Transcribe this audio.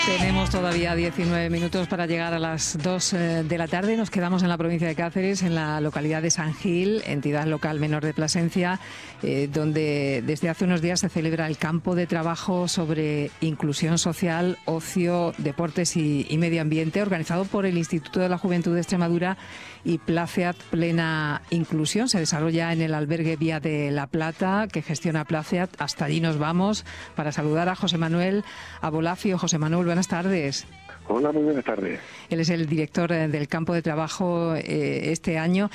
Tenemos todavía 19 minutos para llegar a las 2 de la tarde. Nos quedamos en la provincia de Cáceres, en la localidad de San Gil, entidad local menor de Plasencia, donde desde hace unos días se celebra el campo de trabajo sobre inclusión social, ocio, deportes y medio ambiente, organizado por el Instituto de la Juventud de Extremadura y Placeat Plena Inclusión. Se desarrolla en el albergue Vía de la Plata, que gestiona Placeat. Hasta allí nos vamos para saludar a José Manuel Abolafio. José Manuel, buenas tardes. Hola, muy buenas tardes. Él es el director del campo de trabajo este año.